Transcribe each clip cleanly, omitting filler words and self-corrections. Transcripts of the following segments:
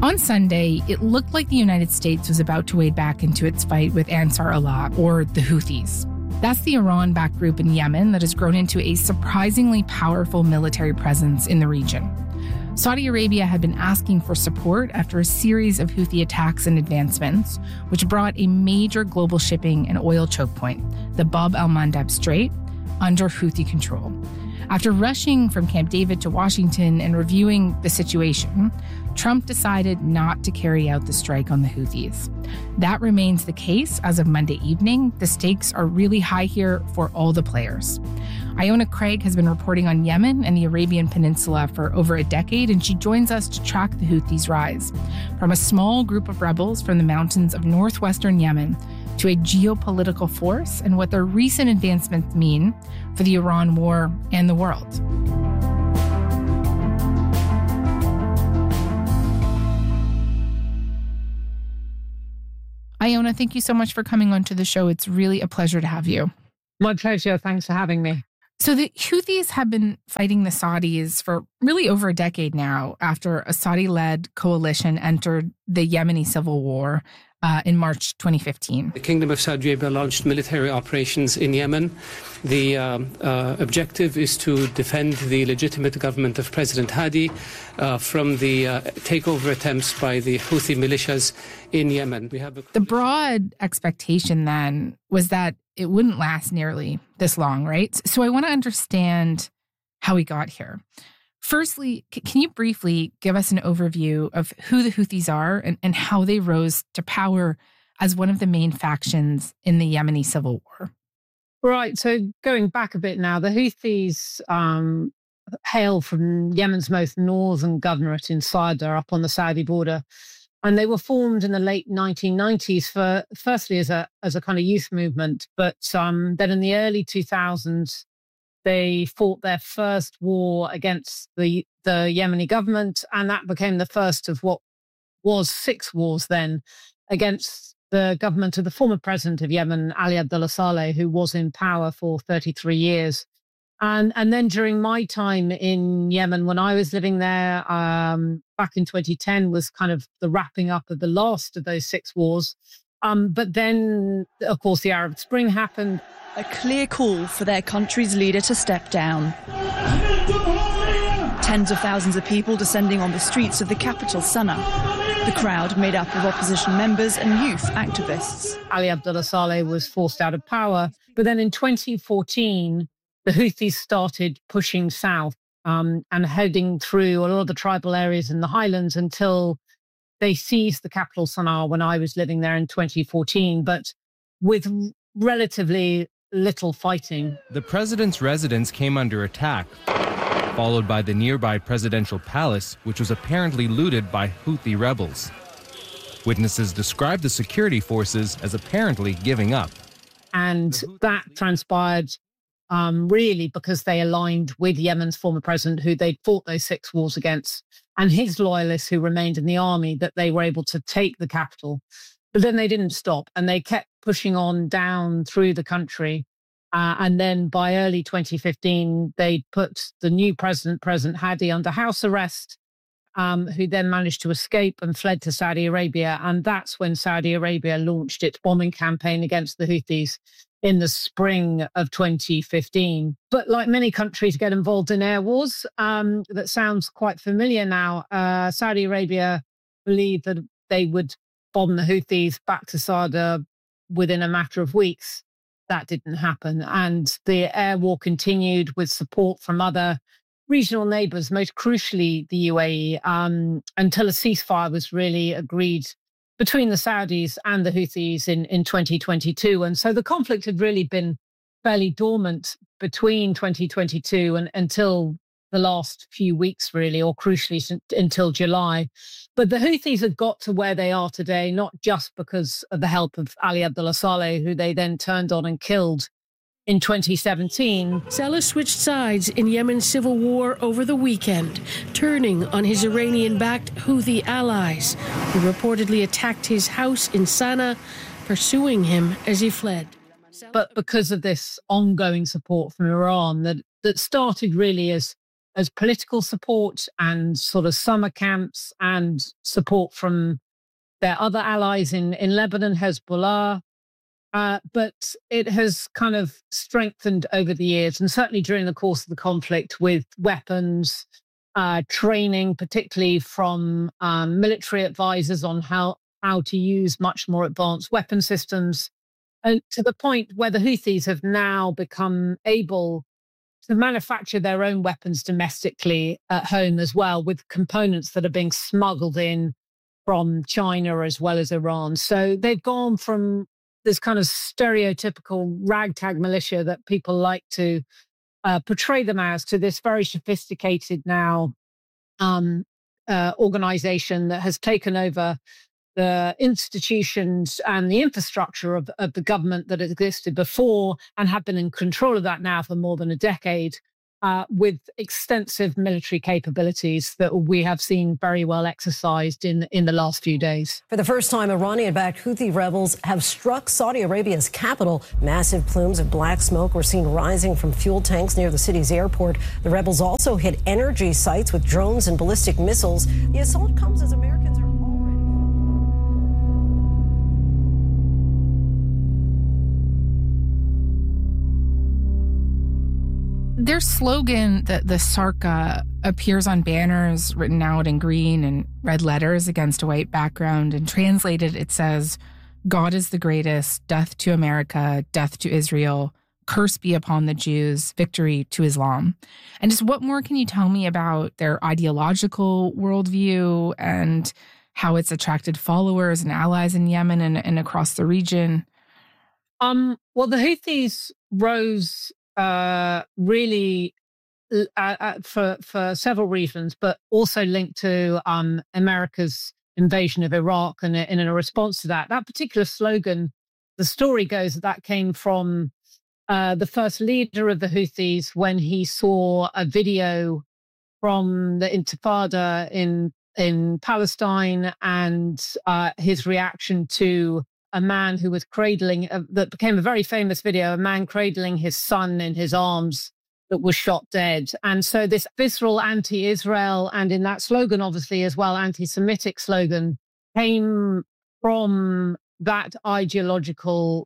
On Sunday, it looked like the United States was about to wade back into its fight with Ansar Allah, or the Houthis. That's the Iran-backed group in Yemen that has grown into a surprisingly powerful military presence in the region. Saudi Arabia had been asking for support after a series of Houthi attacks and advancements, which brought a major global shipping and oil choke point, the Bab el-Mandeb Strait, under Houthi control. After rushing from Camp David to Washington and reviewing the situation, Trump decided not to carry out the strike on the Houthis. That remains the case as of Monday evening. The stakes are really high here for all the players. Iona Craig has been reporting on Yemen and the Arabian Peninsula for over a decade, and she joins us to track the Houthis' rise. From a small group of rebels from the mountains of northwestern Yemen to a geopolitical force and what their recent advancements mean for the Iran war and the world. Iona, thank you so much for coming onto the show. It's really a pleasure to have you. My pleasure. Thanks for having me. So the Houthis have been fighting the Saudis for really over a decade now after a Saudi-led coalition entered the Yemeni civil war in March 2015. The Kingdom of Saudi Arabia launched military operations in Yemen. The objective is to defend the legitimate government of President Hadi from the takeover attempts by the Houthi militias in Yemen. The broad expectation then was that it wouldn't last nearly this long, right? So I want to understand how we got here. Firstly, can you briefly give us an overview of who the Houthis are and how they rose to power as one of the main factions in the Yemeni civil war? Right. So going back a bit now, the Houthis hail from Yemen's most northern governorate in Sada, up on the Saudi border. And they were formed in the late 1990s firstly as a kind of youth movement, but then in the early 2000s, they fought their first war against the Yemeni government, and that became the first of what was 6 wars then against the government of the former president of Yemen, Ali Abdullah Saleh, who was in power for 33 years. And then during my time in Yemen, when I was living there, back in 2010 was kind of the wrapping up of the last of those 6 wars. But then, of course, the Arab Spring happened. A clear call for their country's leader to step down. Tens of thousands of people descending on the streets of the capital, Sana'a. The crowd made up of opposition members and youth activists. Ali Abdullah Saleh was forced out of power. But then in 2014, the Houthis started pushing south and heading through a lot of the tribal areas in the highlands until they seized the capital, Sana'a, when I was living there in 2014, but with relatively little fighting. The president's residence came under attack, followed by the nearby presidential palace, which was apparently looted by Houthi rebels. Witnesses described the security forces as apparently giving up. And that transpired really because they aligned with Yemen's former president, who they'd fought those 6 wars against, and his loyalists who remained in the army, that they were able to take the capital. But then they didn't stop, and they kept pushing on down through the country. And then by early 2015, they put the new President Hadi, under house arrest, who then managed to escape and fled to Saudi Arabia. And that's when Saudi Arabia launched its bombing campaign against the Houthis in the spring of 2015. But like many countries get involved in air wars, that sounds quite familiar now. Saudi Arabia believed that they would bomb the Houthis back to Sada within a matter of weeks. That didn't happen. And the air war continued with support from other regional neighbors, most crucially the UAE, until a ceasefire was really agreed between the Saudis and the Houthis in 2022. And so the conflict had really been fairly dormant between 2022 and until the last few weeks, really, or crucially until July. But the Houthis had got to where they are today, not just because of the help of Ali Abdullah Saleh, who they then turned on and killed in 2017. Saleh switched sides in Yemen's civil war over the weekend, turning on his Iranian-backed Houthi allies, who reportedly attacked his house in Sana'a, pursuing him as he fled. But because of this ongoing support from Iran that started really as as political support and sort of summer camps and support from their other allies in Lebanon, Hezbollah. But it has kind of strengthened over the years, and certainly during the course of the conflict, with weapons, training, particularly from military advisors on how to use much more advanced weapon systems, to the point where the Houthis have now become able to manufacture their own weapons domestically at home as well, with components that are being smuggled in from China as well as Iran. So they've gone from this kind of stereotypical ragtag militia that people like to portray them as, to this very sophisticated now organization that has taken over the institutions and the infrastructure of the government that existed before, and have been in control of that now for more than a decade, with extensive military capabilities that we have seen very well exercised in the last few days. For the first time, Iranian-backed Houthi rebels have struck Saudi Arabia's capital. Massive plumes of black smoke were seen rising from fuel tanks near the city's airport. The rebels also hit energy sites with drones and ballistic missiles. The assault comes as Americans are Their slogan, the Sarka, appears on banners written out in green and red letters against a white background, and translated it says, "God is the greatest, death to America, death to Israel, curse be upon the Jews, victory to Islam." And just what more can you tell me about their ideological worldview and how it's attracted followers and allies in Yemen and across the region? Well, the Houthis rose really for several reasons, but also linked to America's invasion of Iraq, and in a response to that particular slogan, the story goes that came from the first leader of the Houthis when he saw a video from the Intifada in Palestine, and his reaction to a man who was cradling, that became a very famous video, a man cradling his son in his arms that was shot dead. And so this visceral anti-Israel, and in that slogan, obviously, as well, anti-Semitic slogan, came from that ideological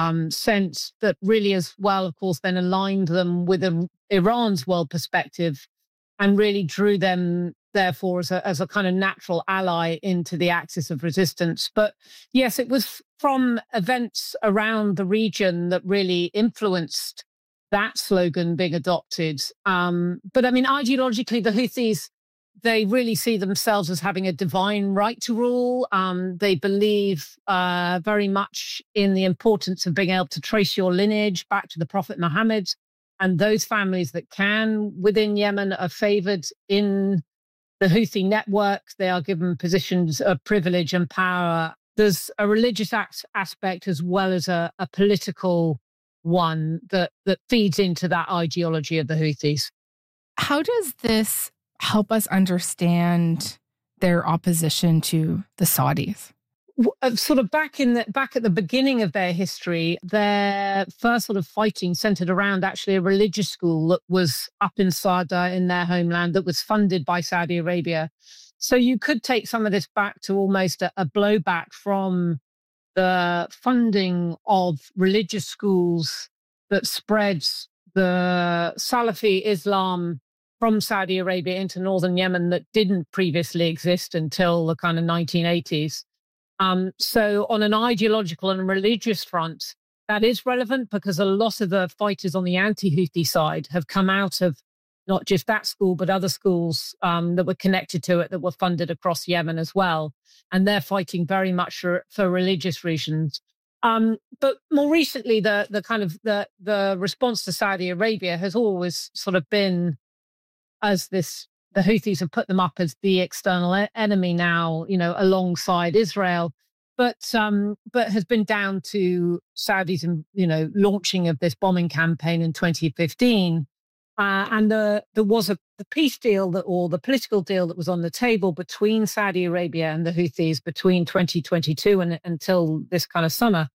sense that really, as well, of course, then aligned them with Iran's world perspective, and really drew them, therefore, as a kind of natural ally into the axis of resistance. But yes, it was from events around the region that really influenced that slogan being adopted. But I mean, ideologically, the Houthis, they really see themselves as having a divine right to rule. They believe very much in the importance of being able to trace your lineage back to the Prophet Muhammad. And those families that can within Yemen are favored in the Houthi network. They are given positions of privilege and power. There's a religious aspect as well as a political one that feeds into that ideology of the Houthis. How does this help us understand their opposition to the Saudis? Sort of back at the beginning of their history, their first sort of fighting centered around actually a religious school that was up in Sada in their homeland that was funded by Saudi Arabia. So you could take some of this back to almost a blowback from the funding of religious schools that spreads the Salafi Islam from Saudi Arabia into northern Yemen that didn't previously exist until the kind of 1980s. So on an ideological and religious front, that is relevant because a lot of the fighters on the anti-Houthi side have come out of not just that school, but other schools that were connected to it that were funded across Yemen as well. And they're fighting very much for religious reasons. But more recently, the response to Saudi Arabia has always sort of been as this. The Houthis have put them up as the external enemy now, alongside Israel, but has been down to Saudi's, launching of this bombing campaign in 2015. And there was the peace deal or the political deal that was on the table between Saudi Arabia and the Houthis between 2022 and until this kind of summer.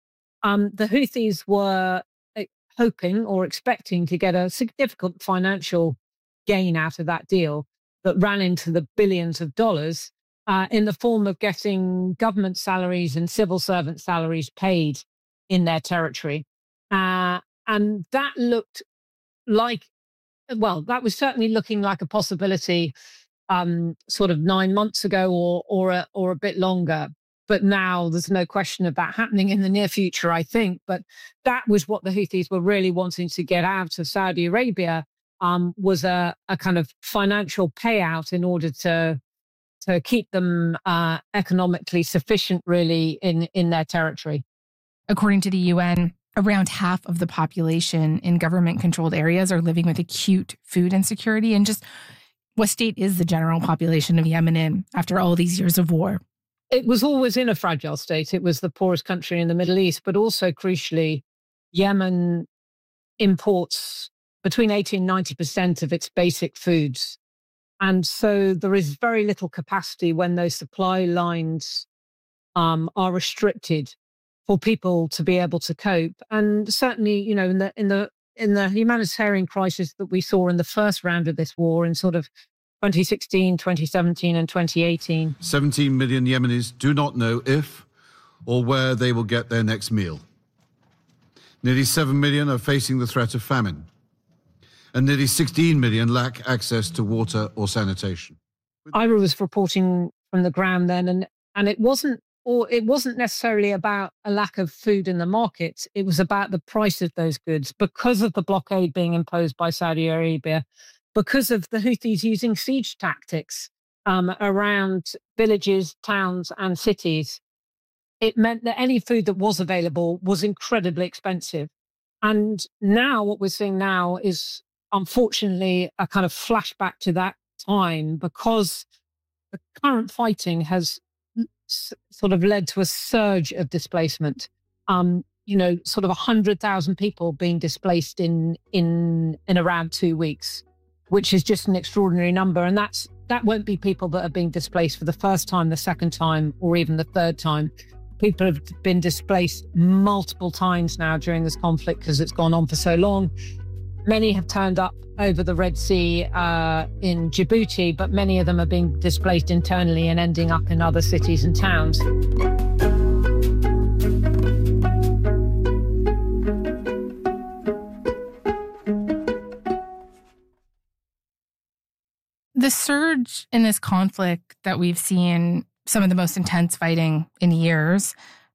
The Houthis were hoping or expecting to get a significant financial gain out of that deal that ran into the billions of dollars in the form of getting government salaries and civil servant salaries paid in their territory. And that looked like, well, that was certainly looking like a possibility sort of 9 months ago or a bit longer. But now there's no question of that happening in the near future, I think. But that was what the Houthis were really wanting to get out of Saudi Arabia, was a kind of financial payout in order to keep them economically sufficient, really, in their territory. According to the UN, around half of the population in government-controlled areas are living with acute food insecurity. And just what state is the general population of Yemen in after all these years of war? It was always in a fragile state. It was the poorest country in the Middle East, but also crucially, Yemen imports between 80 and 90% of its basic foods. And so there is very little capacity when those supply lines are restricted for people to be able to cope. And certainly, you know, in the humanitarian crisis that we saw in the first round of this war in sort of 2016, 2017 and 2018. 17 million Yemenis do not know if or where they will get their next meal. Nearly 7 million are facing the threat of famine. And nearly 16 million lack access to water or sanitation. Ira was reporting from the ground then, and it wasn't necessarily about a lack of food in the markets. It was about the price of those goods because of the blockade being imposed by Saudi Arabia, because of the Houthis using siege tactics around villages, towns, and cities. It meant that any food that was available was incredibly expensive. And now what we're seeing now is, unfortunately, a kind of flashback to that time, because the current fighting has sort of led to a surge of displacement. You know, sort of 100,000 people being displaced in around 2 weeks, which is just an extraordinary number. And that won't be people that are being displaced for the first time, the second time, or even the third time. People have been displaced multiple times now during this conflict because it's gone on for so long. Many have turned up over the Red Sea in Djibouti, but many of them are being displaced internally and ending up in other cities and towns. The surge in this conflict that we've seen, some of the most intense fighting in years,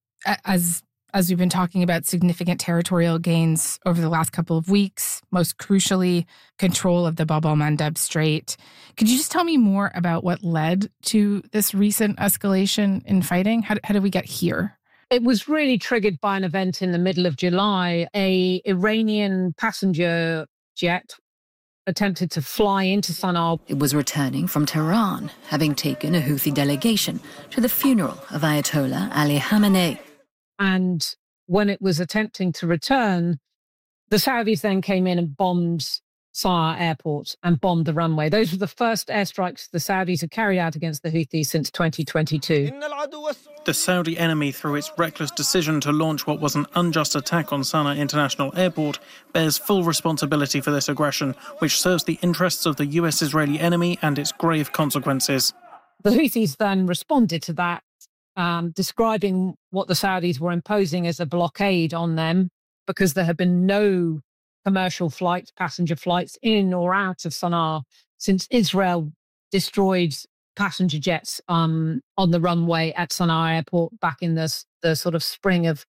as we've been talking about significant territorial gains over the last couple of weeks, most crucially, control of the Bab el-Mandeb Strait. Could you just tell me more about what led to this recent escalation in fighting? How did we get here? It was really triggered by an event in the middle of July. An Iranian passenger jet attempted to fly into Sana'a. It was returning from Tehran, having taken a Houthi delegation to the funeral of Ayatollah Ali Khamenei. And when it was attempting to return, the Saudis then came in and bombed Sana'a airport and bombed the runway. Those were the first airstrikes the Saudis had carried out against the Houthis since 2022. The Saudi enemy, through its reckless decision to launch what was an unjust attack on Sana'a International Airport, bears full responsibility for this aggression, which serves the interests of the US-Israeli enemy and its grave consequences. The Houthis then responded to that, describing what the Saudis were imposing as a blockade on them because there had been no commercial flights, passenger flights in or out of Sana'a since Israel destroyed passenger jets on the runway at Sana'a airport back in the sort of spring of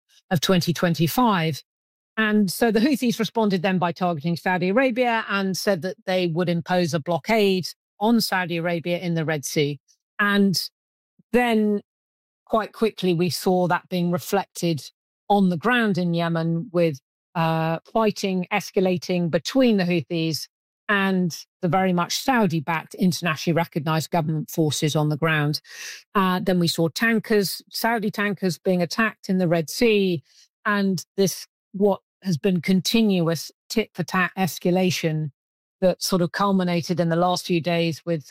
2025. And so the Houthis responded then by targeting Saudi Arabia and said that they would impose a blockade on Saudi Arabia in the Red Sea. And then quite quickly we saw that being reflected on the ground in Yemen with fighting escalating between the Houthis and the very much Saudi-backed, internationally recognized government forces on the ground. Then we saw tankers, Saudi tankers being attacked in the Red Sea, and this, what has been continuous tit-for-tat escalation that sort of culminated in the last few days with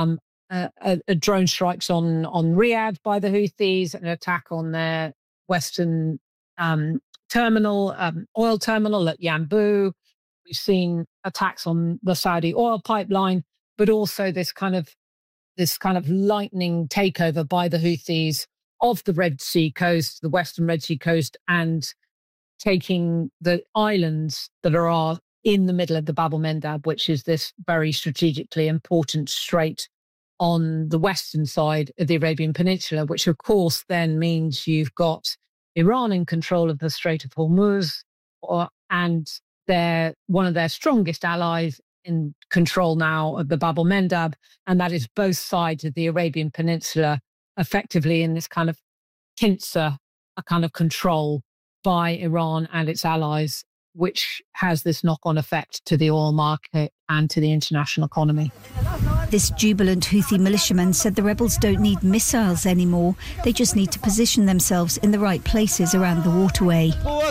a drone strikes on Riyadh by the Houthis, an attack on their western terminal, oil terminal at Yanbu. We've seen attacks on the Saudi oil pipeline, but also this kind of lightning takeover by the Houthis of the Red Sea coast, the western Red Sea coast, and taking the islands that are in the middle of the Bab el-Mandab, which is this very strategically important strait on the western side of the Arabian Peninsula, which of course then means you've got Iran in control of the Strait of Hormuz, and they're one of their strongest allies in control now of the Bab el-Mandab, and that is both sides of the Arabian Peninsula effectively in this kind of pincer, a kind of control by Iran and its allies, which has this knock-on effect to the oil market and to the international economy. This jubilant Houthi militiaman said the rebels don't need missiles anymore. They just need to position themselves in the right places around the waterway.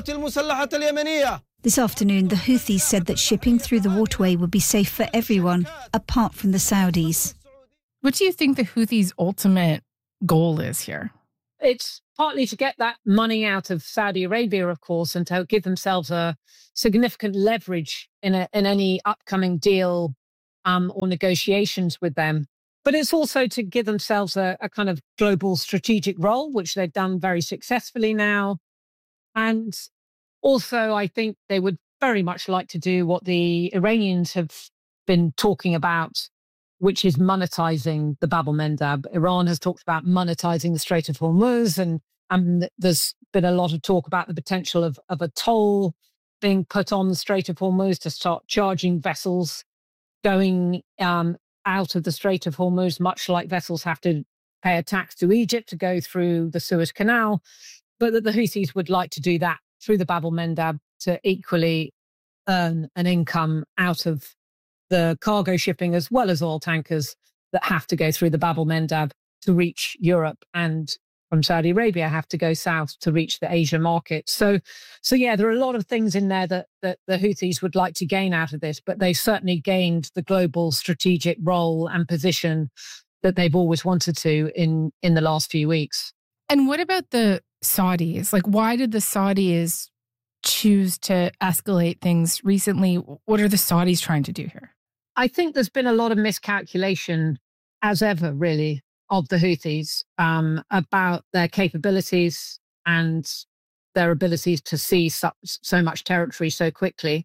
This afternoon, the Houthis said that shipping through the waterway would be safe for everyone, apart from the Saudis. What do you think the Houthis' ultimate goal is here? It's partly to get that money out of Saudi Arabia, of course, and to give themselves a significant leverage in any upcoming deal or negotiations with them. But it's also to give themselves a kind of global strategic role, which they've done very successfully now. And also, I think they would very much like to do what the Iranians have been talking about, which is monetizing the Bab el-Mandab. Iran has talked about monetizing the Strait of Hormuz, and there's been a lot of talk about the potential of a toll being put on the Strait of Hormuz to start charging vessels going out of the Strait of Hormuz, much like vessels have to pay a tax to Egypt to go through the Suez Canal, but that the Houthis would like to do that through the Bab el-Mandab to equally earn an income out of the cargo shipping as well as oil tankers that have to go through the Bab el-Mandab to reach Europe, and from Saudi Arabia have to go south to reach the Asia market. So yeah, there are a lot of things in there that the Houthis would like to gain out of this, but they certainly gained the global strategic role and position that they've always wanted to in the last few weeks. And what about the Saudis? Like, why did the Saudis choose to escalate things recently? What are the Saudis trying to do here? I think there's been a lot of miscalculation, as ever, really, of the Houthis about their capabilities and their abilities to seize so much territory so quickly.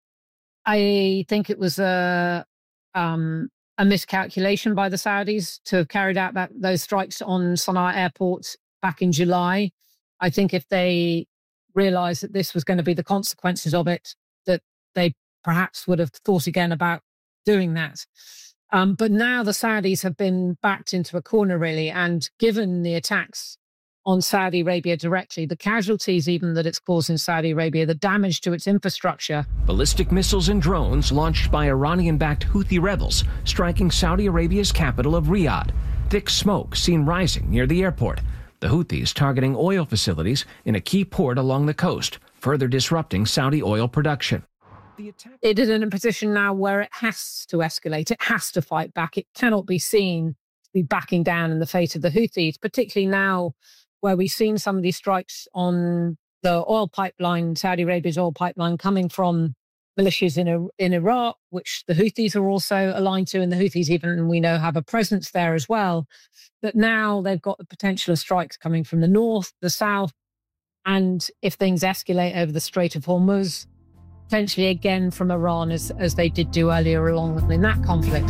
I think it was a miscalculation by the Saudis to have carried out those strikes on Sana'a airport back in July. I think if they realized that this was going to be the consequences of it, that they perhaps would have thought again about doing that. But now the Saudis have been backed into a corner, really, and given the attacks on Saudi Arabia directly, the casualties even that it's caused in Saudi Arabia, the damage to its infrastructure. Ballistic missiles and drones launched by Iranian-backed Houthi rebels striking Saudi Arabia's capital of Riyadh. Thick smoke seen rising near the airport. The Houthis targeting oil facilities in a key port along the coast, further disrupting Saudi oil production. It is in a position now where it has to escalate. It has to fight back. It cannot be seen to be backing down in the face of the Houthis, particularly now where we've seen some of these strikes on the oil pipeline, Saudi Arabia's oil pipeline, coming from militias in Iraq, which the Houthis are also aligned to, and the Houthis even, we know, have a presence there as well. But now they've got the potential of strikes coming from the north, the south, and if things escalate over the Strait of Hormuz, potentially again from Iran, as they did do earlier along in that conflict.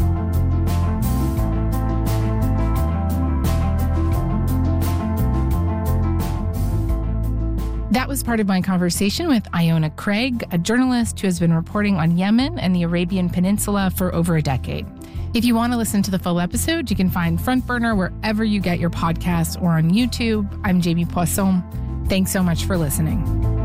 That was part of my conversation with Iona Craig, a journalist who has been reporting on Yemen and the Arabian Peninsula for over a decade. If you want to listen to the full episode, you can find Front Burner wherever you get your podcasts or on YouTube. I'm Jamie Poisson. Thanks so much for listening.